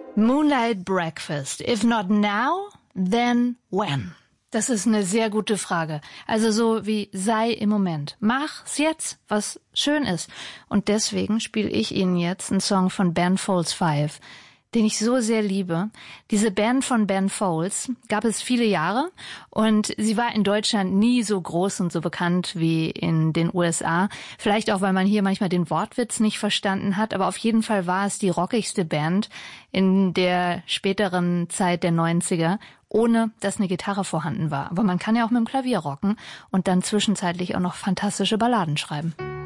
Moonlight Breakfast. If not now, then when? Das ist eine sehr gute Frage. Also so wie sei im Moment. Mach's jetzt, was schön ist. Und deswegen spiele ich Ihnen jetzt einen Song von Ben Folds 5, den ich so sehr liebe. Diese Band von Ben Folds gab es viele Jahre und sie war in Deutschland nie so groß und so bekannt wie in den USA. Vielleicht auch, weil man hier manchmal den Wortwitz nicht verstanden hat, aber auf jeden Fall war es die rockigste Band in der späteren Zeit der 90er, ohne dass eine Gitarre vorhanden war. Aber man kann ja auch mit dem Klavier rocken und dann zwischenzeitlich auch noch fantastische Balladen schreiben.